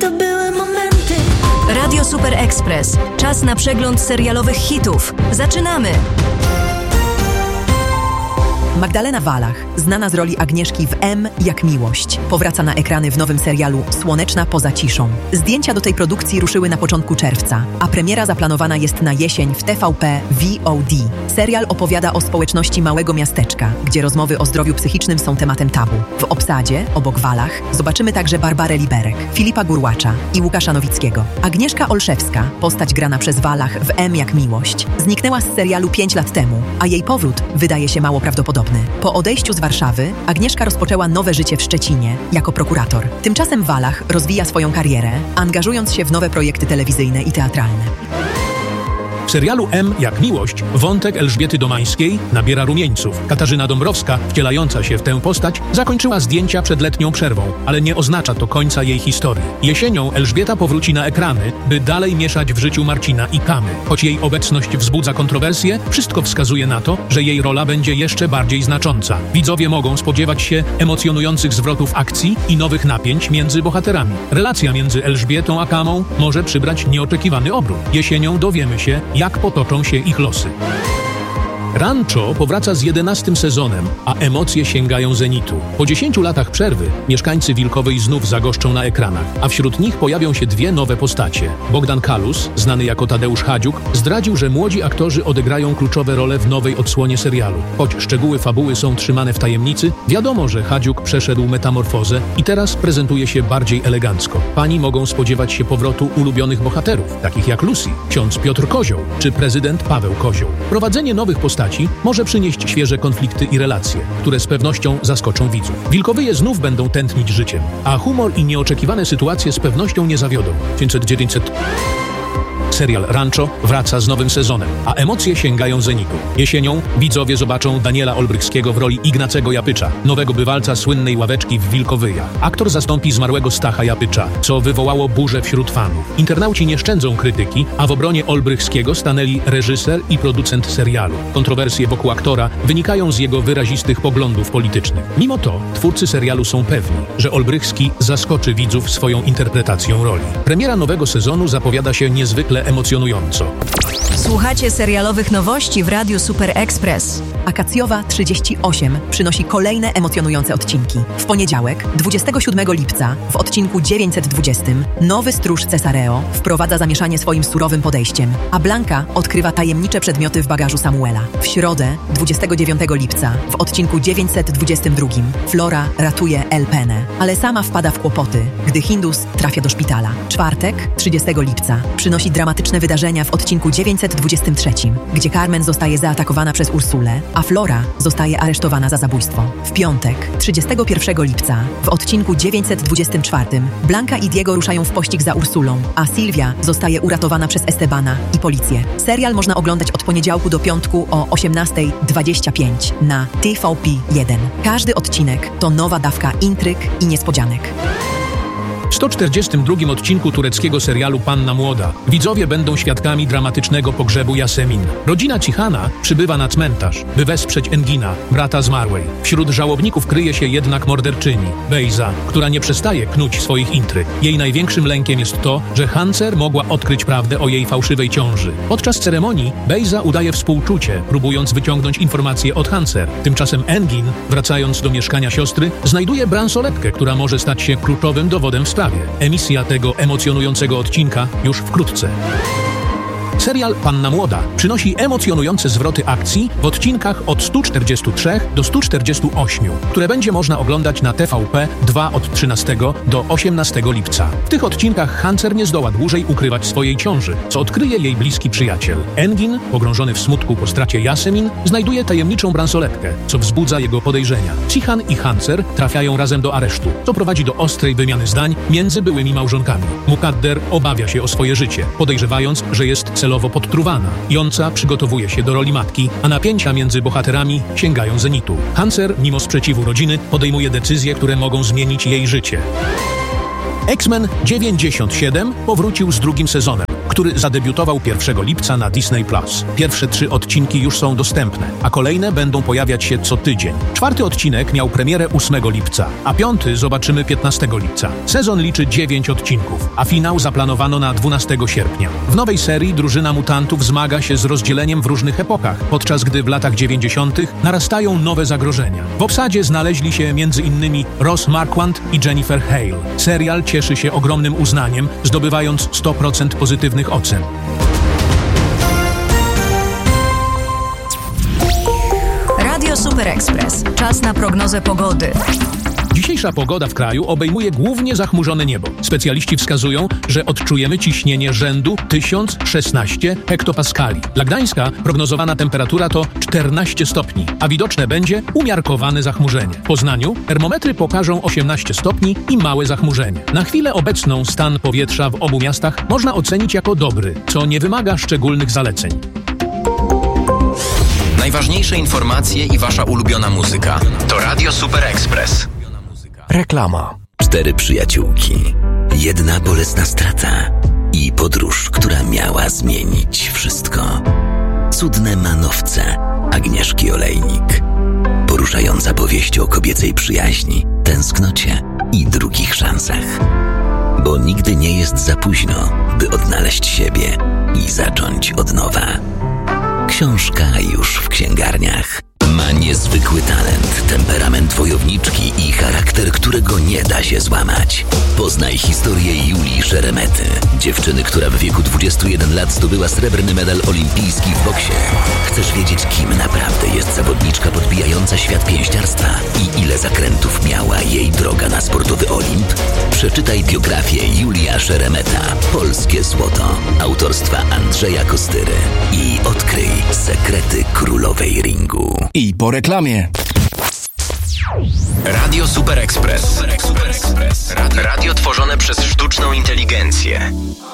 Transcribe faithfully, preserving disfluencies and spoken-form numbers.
to były momenty. Radio Super Express. Czas na przegląd serialowych hitów. Zaczynamy! Magdalena Wallach, znana z roli Agnieszki w M jak miłość, powraca na ekrany w nowym serialu Słoneczna poza ciszą. Zdjęcia do tej produkcji ruszyły na początku czerwca, a premiera zaplanowana jest na jesień w T V P V O D. Serial opowiada o społeczności małego miasteczka, gdzie rozmowy o zdrowiu psychicznym są tematem tabu. W obsadzie, obok Wallach, zobaczymy także Barbarę Liberek, Filipa Gurłacza i Łukasza Nowickiego. Agnieszka Olszewska, postać grana przez Wallach w M jak miłość, zniknęła z serialu pięć lat temu, a jej powrót wydaje się mało prawdopodobny. Po odejściu z Warszawy, Agnieszka rozpoczęła nowe życie w Szczecinie jako prokurator. Tymczasem Wallach rozwija swoją karierę, angażując się w nowe projekty telewizyjne i teatralne. W serialu M jak miłość wątek Elżbiety Domańskiej nabiera rumieńców. Katarzyna Dąbrowska, wcielająca się w tę postać, zakończyła zdjęcia przed letnią przerwą, ale nie oznacza to końca jej historii. Jesienią Elżbieta powróci na ekrany, by dalej mieszać w życiu Marcina i Kamy. Choć jej obecność wzbudza kontrowersje, wszystko wskazuje na to, że jej rola będzie jeszcze bardziej znacząca. Widzowie mogą spodziewać się emocjonujących zwrotów akcji i nowych napięć między bohaterami. Relacja między Elżbietą a Kamą może przybrać nieoczekiwany obrót. Jesienią dowiemy się, jak potoczą się ich losy. Rancho powraca z jedenastym sezonem, a emocje sięgają zenitu. Po dziesięciu latach przerwy mieszkańcy Wilkowej znów zagoszczą na ekranach, a wśród nich pojawią się dwie nowe postacie. Bogdan Kalus, znany jako Tadeusz Hadziuk, zdradził, że młodzi aktorzy odegrają kluczowe role w nowej odsłonie serialu. Choć szczegóły fabuły są trzymane w tajemnicy, wiadomo, że Hadziuk przeszedł metamorfozę i teraz prezentuje się bardziej elegancko. Pani mogą spodziewać się powrotu ulubionych bohaterów, takich jak Lucy, ksiądz Piotr Kozioł czy prezydent Paweł Kozioł. Prowadzenie nowych postaci może przynieść świeże konflikty i relacje, które z pewnością zaskoczą widzów. Wilkowyje znów będą tętnić życiem, a humor i nieoczekiwane sytuacje z pewnością nie zawiodą. pięćset dziewięćset Serial Rancho wraca z nowym sezonem, a emocje sięgają zenitu. Jesienią widzowie zobaczą Daniela Olbrychskiego w roli Ignacego Japycza, nowego bywalca słynnej ławeczki w Wilkowyjach. Aktor zastąpi zmarłego Stacha Japycza, co wywołało burzę wśród fanów. Internauci nie szczędzą krytyki, a w obronie Olbrychskiego stanęli reżyser i producent serialu. Kontrowersje wokół aktora wynikają z jego wyrazistych poglądów politycznych. Mimo to twórcy serialu są pewni, że Olbrychski zaskoczy widzów swoją interpretacją roli. Premiera nowego sezonu zapowiada się niezwykle emocjonująco. Słuchacie serialowych nowości w Radiu Super Express. Akacjowa trzydzieści osiem przynosi kolejne emocjonujące odcinki. W poniedziałek, dwudziestego siódmego lipca, w odcinku dziewięćset dwudziestym, nowy stróż Cesareo wprowadza zamieszanie swoim surowym podejściem, a Blanka odkrywa tajemnicze przedmioty w bagażu Samuela. W środę, dwudziestego dziewiątego lipca, w odcinku dziewięćset dwudziestym drugim, Flora ratuje El Penę, ale sama wpada w kłopoty, gdy Hindus trafia do szpitala. Czwartek, trzydziestego lipca, przynosi dramatyczne wydarzenia w odcinku dziewięćset dwudziestym trzecim, gdzie Carmen zostaje zaatakowana przez Ursulę, a Flora zostaje aresztowana za zabójstwo. W piątek, trzydziestego pierwszego lipca, w odcinku dziewięćset dwudziestym czwartym, Blanka i Diego ruszają w pościg za Ursulą, a Sylwia zostaje uratowana przez Estebana i policję. Serial można oglądać od poniedziałku do piątku o osiemnasta dwadzieścia pięć na T V P jeden. Każdy odcinek to nowa dawka intryg i niespodzianek. W sto czterdziestym drugim odcinku tureckiego serialu Panna Młoda widzowie będą świadkami dramatycznego pogrzebu Yasemin. Rodzina Cihana przybywa na cmentarz, by wesprzeć Engina, brata zmarłej. Wśród żałobników kryje się jednak morderczyni, Bejza, która nie przestaje knuć swoich intryg. Jej największym lękiem jest to, że Hancer mogła odkryć prawdę o jej fałszywej ciąży. Podczas ceremonii Bejza udaje współczucie, próbując wyciągnąć informacje od Hancer. Tymczasem Engin, wracając do mieszkania siostry, znajduje bransoletkę, która może stać się kluczowym dowodem w sprawie. Emisja tego emocjonującego odcinka już wkrótce. Serial Panna Młoda przynosi emocjonujące zwroty akcji w odcinkach od stu czterdziestu trzech do stu czterdziestu ośmiu, które będzie można oglądać na T V P dwa od trzynastego do osiemnastego lipca. W tych odcinkach Hancer nie zdoła dłużej ukrywać swojej ciąży, co odkryje jej bliski przyjaciel. Engin, pogrążony w smutku po stracie Yasemin, znajduje tajemniczą bransoletkę, co wzbudza jego podejrzenia. Cihan i Hancer trafiają razem do aresztu, co prowadzi do ostrej wymiany zdań między byłymi małżonkami. Mukadder obawia się o swoje życie, podejrzewając, że jest celowo podtruwana. Jąca przygotowuje się do roli matki, a napięcia między bohaterami sięgają zenitu. Hancer, mimo sprzeciwu rodziny, podejmuje decyzje, które mogą zmienić jej życie. X-Men dziewięćdziesiąt siedem powrócił z drugim sezonem, który zadebiutował pierwszego lipca na Disney plus. Pierwsze trzy odcinki już są dostępne, a kolejne będą pojawiać się co tydzień. Czwarty odcinek miał premierę ósmego lipca, a piąty zobaczymy piętnastego lipca. Sezon liczy dziewięć odcinków, a finał zaplanowano na dwunastego sierpnia. W nowej serii drużyna mutantów zmaga się z rozdzieleniem w różnych epokach, podczas gdy w latach dziewięćdziesiątych narastają nowe zagrożenia. W obsadzie znaleźli się między innymi Ross Marquand i Jennifer Hale. Serial cieszy się ogromnym uznaniem, zdobywając sto procent pozytywnych ocen. Radio Super Express. Czas na prognozę pogody. Dzisiejsza pogoda w kraju obejmuje głównie zachmurzone niebo. Specjaliści wskazują, że odczujemy ciśnienie rzędu tysiąc szesnaście hektopaskali. Dla Gdańska prognozowana temperatura to czternaście stopni, a widoczne będzie umiarkowane zachmurzenie. W Poznaniu termometry pokażą osiemnaście stopni i małe zachmurzenie. Na chwilę obecną stan powietrza w obu miastach można ocenić jako dobry, co nie wymaga szczególnych zaleceń. Najważniejsze informacje i wasza ulubiona muzyka to Radio Super Express. Reklama. Cztery przyjaciółki, jedna bolesna strata i podróż, która miała zmienić wszystko. Cudne manowce Agnieszki Olejnik. Poruszająca powieść o kobiecej przyjaźni, tęsknocie i drugich szansach. Bo nigdy nie jest za późno, by odnaleźć siebie i zacząć od nowa. Książka już w księgarniach. Ma niezwykły talent, temperament wojowniczki i charakter, którego nie da się złamać. Poznaj historię Julii Szeremety, dziewczyny, która w wieku dwudziestu jeden lat zdobyła srebrny medal olimpijski w boksie. Chcesz wiedzieć, kim naprawdę jest zawodniczka podbijająca świat pięściarstwa i ile zakrętów miała jej droga na sportowy Olimp? Przeczytaj biografię Julia Szeremeta, Polskie Złoto, autorstwa Andrzeja Kostyry i odkryj sekrety królowej ringu. I po reklamie. Radio Super Express. Radio tworzone przez sztuczną inteligencję.